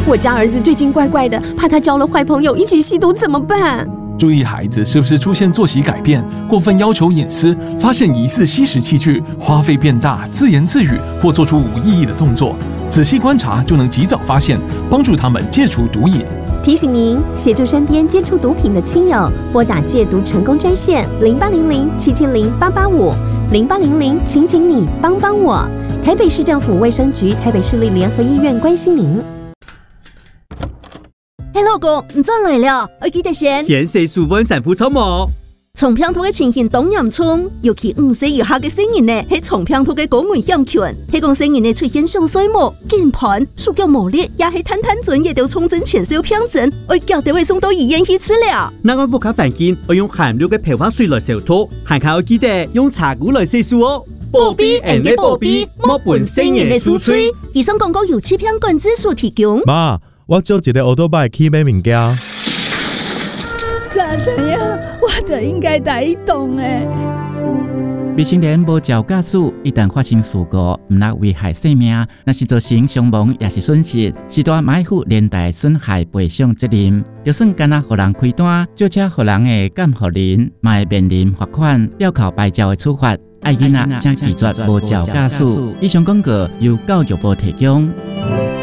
我家儿子最近怪怪的，怕他交了坏朋友一起吸毒怎么办？ 注意孩子是不是出现作息改变、过分要求隐私、发现疑似吸食器具、花费变大、自言自语或做出无意义的动作，仔细观察就能及早发现，帮助他们戒除毒瘾。 提醒您，协助身边接触毒品的亲友，拨打戒毒成功专线0800770885 请你帮帮我。台北市政府卫生局、台北市立联合医院关心您。 嘿，老公，你转来了，我记得先洗漱完sản婦草毛。 床平头嘅情形當嚴重，尤其5歲以下嘅成人呢，喺床平頭嘅高危險群，喺講成人呢出現上水毛、鍵盤、手腳無力，也係攤準也都重症前兆病症，我叫大衛送到醫院去治療。 那我不卡反見，我用含氯嘅漂髮水來消毒，還靠記得用茶壺來洗漱哦。保庇人嘅保庇，莫伴成人嘅輸吹。 以上廣告由欺騙管制署提供。 媽，我借一個歐多拜去買物件。 怎樣？我就應該帶伊動誒。 未成年無照駕駛，一旦發生事故，唔但危害生命，若是造成傷亡也是損失，是大買負連帶損害賠償責任。就算干那互人開單，借車互人的減互人，嘛會面臨罰款、吊扣牌照的處罰。愛囡仔請拒絕無照駕駛。以上廣告由教育部提供。